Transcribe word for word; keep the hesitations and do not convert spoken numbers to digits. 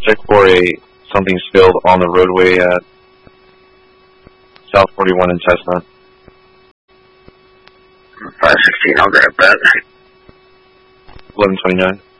check for a something spilled on the roadway at South forty-one and Chestnut. five sixteen, I'll grab that. eleven twenty-nine.